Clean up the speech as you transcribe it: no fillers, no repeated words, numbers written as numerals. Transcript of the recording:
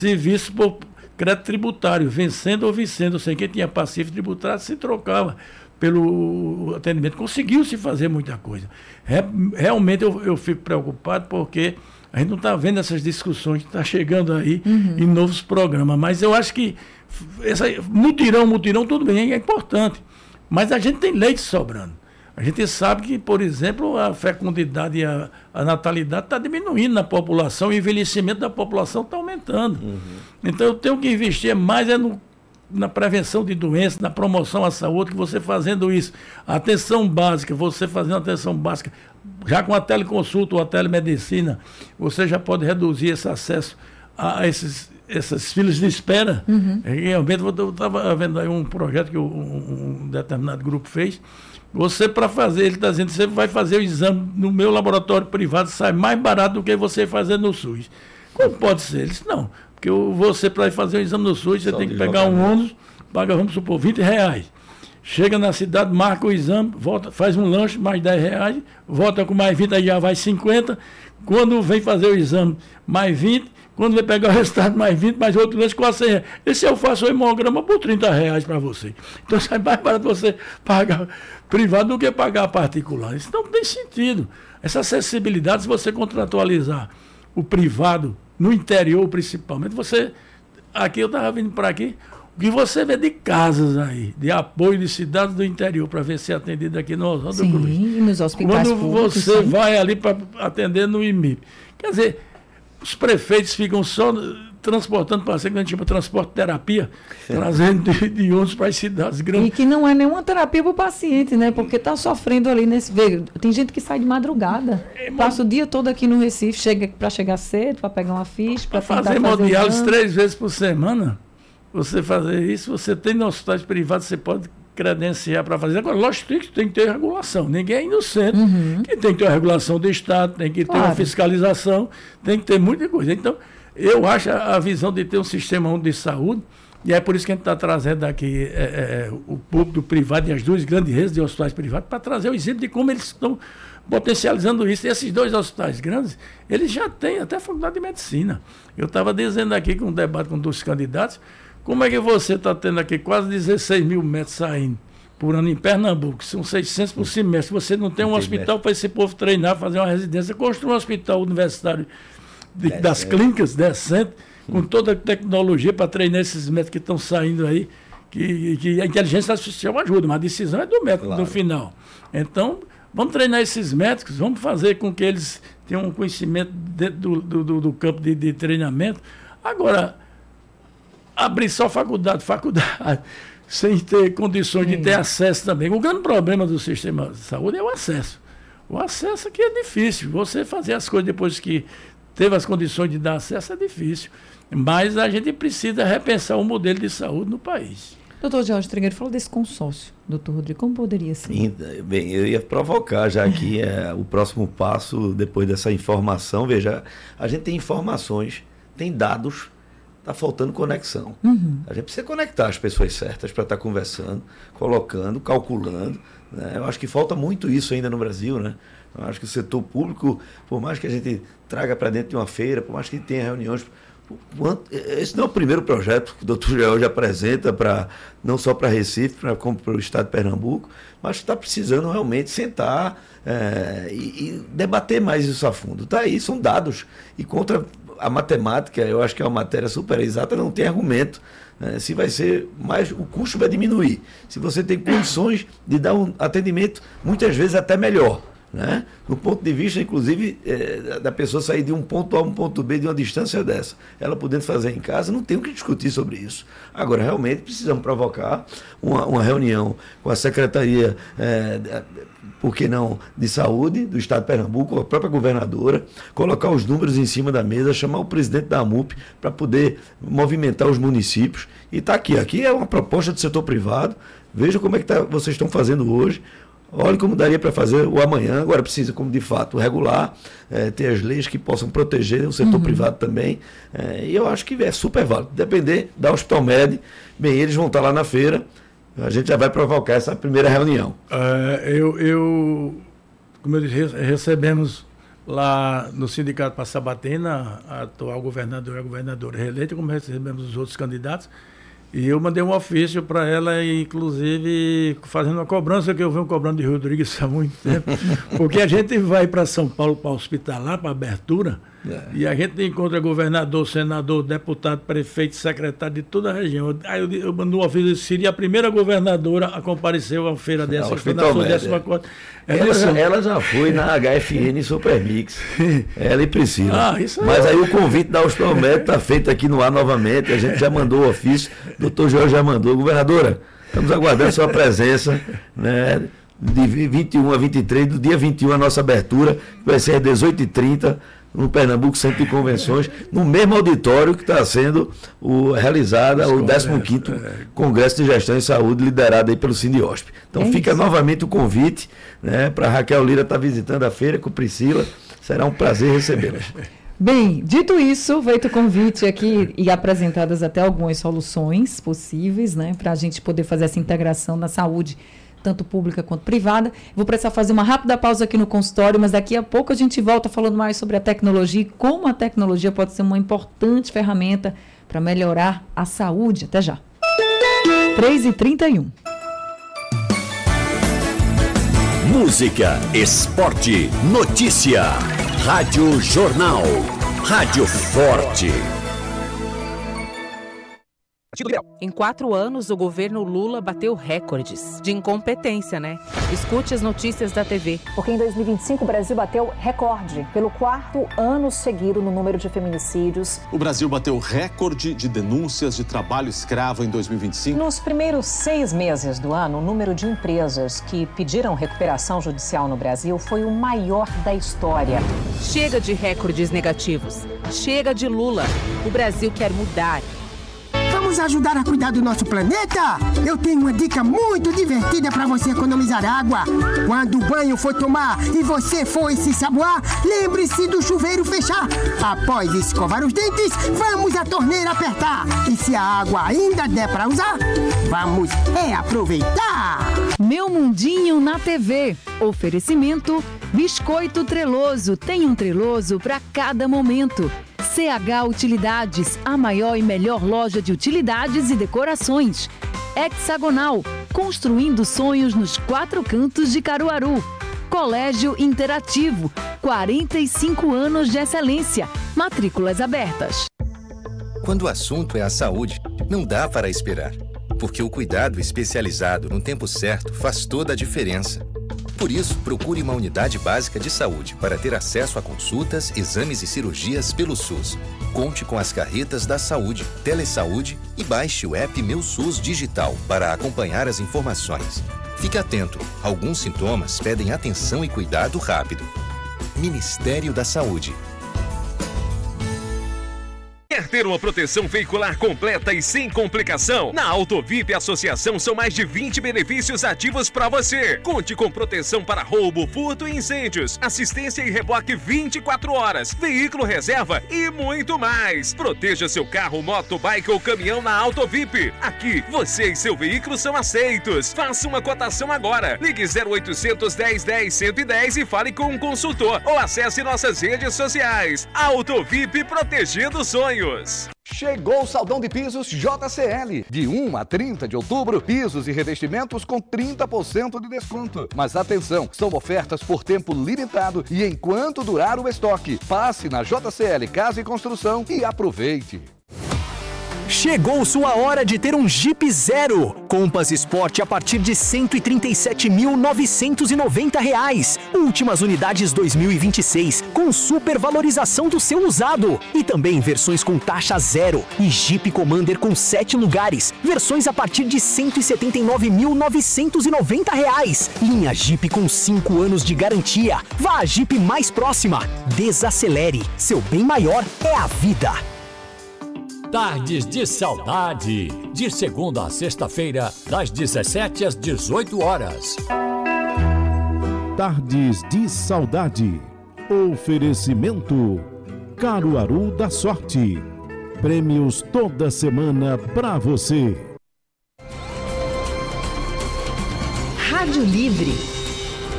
serviço por crédito tributário, vencendo ou vencendo. Ou seja, quem tinha passivo tributário se trocava pelo atendimento. Conseguiu-se fazer muita coisa. Realmente eu fico preocupado porque a gente não está vendo essas discussões que estão chegando aí em novos programas. Mas eu acho que mutirão, tudo bem, é importante. Mas a gente tem leite sobrando. A gente sabe que, por exemplo, a fecundidade e a natalidade está diminuindo na população, o envelhecimento da população está aumentando. Então eu tenho que investir mais na prevenção de doenças, na promoção à saúde, que você fazendo isso. A atenção básica, você fazendo atenção básica, já com a teleconsulta ou a telemedicina, você já pode reduzir esse acesso a essas filas de espera. Realmente, eu estava vendo aí um projeto que um determinado grupo fez. Você, para fazer, ele está dizendo, você vai fazer o exame no meu laboratório privado, sai mais barato do que você fazer no SUS. Como pode ser? Ele disse, não, porque você, para fazer o exame no SUS, você tem que pegar um ônibus, paga, vamos supor, R$20. Chega na cidade, marca o exame, volta, faz um lanche, mais R$10, volta com mais 20, aí já vai 50. Quando vem fazer o exame, mais 20. Quando vai pegar o resultado, mais 20, mais outro lanche, quase R$100. Esse eu faço o hemograma por R$30 para você. Então sai mais barato você pagar privado do que pagar particular. Isso não tem sentido. Essa acessibilidade, se você contratualizar o privado, no interior principalmente, aqui eu estava vindo para aqui, o que você vê de casas aí, de apoio de cidades do interior, para ver se é atendido aqui no Oswaldo Cruz. Sim, nos hospitais Quando públicos, você vai ali para atender no IMIP. Quer dizer, os prefeitos ficam só transportando pacientes, que a gente chama de transporte terapia, trazendo de ônibus para as cidades grandes. E que não é nenhuma terapia para o paciente, né? Porque está sofrendo ali nesse... Tem gente que sai de madrugada, passa o dia todo aqui no Recife, chega para chegar cedo, para pegar uma ficha, para fazer hemodiálise 3 vezes por semana. Você fazer isso, você tem nos hospitais privados, você pode credenciar para fazer. Agora, lógico que tem que ter regulação. Ninguém é inocente. Quem tem que ter uma regulação do Estado, tem que ter uma fiscalização, tem que ter muita coisa. Então, eu acho a visão de ter um sistema único de saúde, e é por isso que a gente está trazendo aqui o público privado e as duas grandes redes de hospitais privados, para trazer o exemplo de como eles estão potencializando isso. E esses 2 hospitais grandes, eles já têm até faculdade de medicina. Eu estava dizendo aqui com um debate com 2 candidatos, como é que você está tendo aqui quase 16 mil metros saindo por ano em Pernambuco? São 600 por semestre. Você não tem um hospital para esse povo treinar, fazer uma residência, construir um hospital universitário das clínicas decente, com toda a tecnologia para treinar esses médicos que estão saindo aí, que a inteligência artificial ajuda, mas a decisão é do médico no final. Então, vamos treinar esses médicos, vamos fazer com que eles tenham um conhecimento dentro do campo de treinamento. Agora, abrir só faculdade, sem ter condições de ter acesso também. O grande problema do sistema de saúde é o acesso. O acesso aqui é difícil. Você fazer as coisas depois que teve as condições de dar acesso é difícil. Mas a gente precisa repensar o modelo de saúde no país. Doutor Jorge Trigueiro falou desse consórcio. Doutor Rodrigo, como poderia ser? Bem, eu ia provocar já aqui o próximo passo, depois dessa informação. Veja, a gente tem informações, tem dados, está faltando conexão. A gente precisa conectar as pessoas certas para estar conversando, colocando, calculando. Né? Eu acho que falta muito isso ainda no Brasil, né? Eu acho que o setor público, por mais que a gente traga para dentro de uma feira, por mais que tenha reuniões... Esse não é o primeiro projeto que o doutor George apresenta, não só para Recife, como para o estado de Pernambuco, mas está precisando realmente sentar e debater mais isso a fundo. Tá aí, são dados. E contra a matemática, eu acho que é uma matéria super exata, não tem argumento. Se vai ser mais, o custo vai diminuir. Se você tem condições de dar um atendimento, muitas vezes até melhor. Né? No ponto de vista, inclusive, da pessoa sair de um ponto A a um ponto B de uma distância dessa, ela podendo fazer em casa, não tem o que discutir sobre isso. Agora, realmente, precisamos provocar uma reunião com a Secretaria, por que não, de Saúde do Estado de Pernambuco, a própria governadora, colocar os números em cima da mesa, chamar o presidente da AMUP para poder movimentar os municípios. E está aqui. Aqui é uma proposta do setor privado. Veja como é que vocês estão fazendo hoje. Olha como daria para fazer o amanhã. Agora precisa, como de fato, regular, ter as leis que possam proteger o setor privado também. E eu acho que é super válido. Depender da Hospital Med, bem, eles vão estar lá na feira. A gente já vai provocar essa primeira reunião. Como eu disse, recebemos lá no sindicato para Sabatena, a atual governadora e a governadora reeleita, como recebemos os outros candidatos. E eu mandei um ofício para ela, inclusive fazendo uma cobrança, que eu venho cobrando de Rodrigues há muito tempo, porque a gente vai para São Paulo para hospitalar, para abertura, e a gente encontra governador, senador, deputado, prefeito, secretário de toda a região. Aí eu mandei um ofício, seria a primeira governadora a comparecer a uma feira dessa, que foi na sua 14ª. Ela já foi na HFN Supermix. Ela e Priscila. Mas aí o convite da Hospital Médico está feito aqui no ar novamente. A gente já mandou o ofício. O doutor Jorge já mandou. Governadora, estamos aguardando sua presença, né, de 21 a 23, do dia 21 a nossa abertura, que vai ser às 18h30, no Pernambuco Centro de Convenções, no mesmo auditório que está sendo realizado o 15º Congresso de Gestão em Saúde, liderado aí pelo Sindiosp. Então fica novamente o convite, né, para Raquel Lira estar visitando a feira com Priscila. Será um prazer recebê-las. Bem, dito isso, feito o convite aqui e apresentadas até algumas soluções possíveis, né, para a gente poder fazer essa integração na saúde, tanto pública quanto privada. Vou precisar fazer uma rápida pausa aqui no consultório, mas daqui a pouco a gente volta falando mais sobre a tecnologia e como a tecnologia pode ser uma importante ferramenta para melhorar a saúde. Até já. 3h31. Música, esporte, notícia. Rádio Jornal. Rádio Forte. Em 4 anos, o governo Lula bateu recordes de incompetência, né? Escute as notícias da TV. Porque em 2025 o Brasil bateu recorde pelo 4º ano seguido no número de feminicídios. O Brasil bateu recorde de denúncias de trabalho escravo em 2025. Nos primeiros 6 meses do ano, o número de empresas que pediram recuperação judicial no Brasil foi o maior da história. Chega de recordes negativos. Chega de Lula. O Brasil quer mudar. Vamos ajudar a cuidar do nosso planeta? Eu tenho uma dica muito divertida para você economizar água. Quando o banho for tomar e você for se saboar, lembre-se do chuveiro fechar. Após escovar os dentes, vamos a torneira apertar. E se a água ainda der para usar, vamos aproveitar. Meu Mundinho na TV. Oferecimento Biscoito Treloso. Tem um Treloso para cada momento. CH Utilidades, a maior e melhor loja de utilidades e decorações. Hexagonal, construindo sonhos nos 4 cantos de Caruaru. Colégio Interativo, 45 anos de excelência. Matrículas abertas. Quando o assunto é a saúde, não dá para esperar. Porque o cuidado especializado no tempo certo faz toda a diferença. Por isso, procure uma unidade básica de saúde para ter acesso a consultas, exames e cirurgias pelo SUS. Conte com as carretas da saúde, Telesaúde e baixe o app Meu SUS Digital para acompanhar as informações. Fique atento, alguns sintomas pedem atenção e cuidado rápido. Ministério da Saúde. Quer ter uma proteção veicular completa e sem complicação? Na Autovip Associação são mais de 20 benefícios ativos para você. Conte com proteção para roubo, furto e incêndios, assistência e reboque 24 horas, veículo reserva e muito mais. Proteja seu carro, moto, bike ou caminhão na Autovip. Aqui, você e seu veículo são aceitos. Faça uma cotação agora. Ligue 0800 10 10 110 e fale com um consultor ou acesse nossas redes sociais. Autovip, protegendo sonhos. Chegou o Saldão de Pisos JCL. De 1 a 30 de outubro, pisos e revestimentos com 30% de desconto. Mas atenção, são ofertas por tempo limitado e enquanto durar o estoque. Passe na JCL Casa e Construção e aproveite. Chegou sua hora de ter um Jeep Zero. Compass Sport a partir de R$ 137.990. Últimas unidades 2026, com supervalorização do seu usado. E também versões com taxa zero. E Jeep Commander com 7 lugares. Versões a partir de R$ 179.990. Linha Jeep com 5 anos de garantia. Vá à Jeep mais próxima. Desacelere. Seu bem maior é a vida. Tardes de Saudade, de segunda a sexta-feira, das 17 às 18 horas. Tardes de Saudade. Oferecimento Caruaru da Sorte. Prêmios toda semana pra você. Rádio Livre.